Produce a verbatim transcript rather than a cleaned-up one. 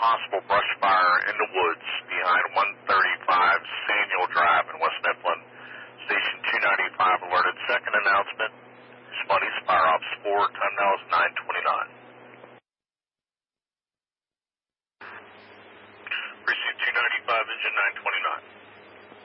possible brush fire in the woods behind one thirty-five Samuel Drive in West Mifflin. Station two ninety-five alerted. Second announcement, Spondy's Fire Ops four, time now is nine twenty-nine. Precinct two ninety-five, engine nine twenty-nine.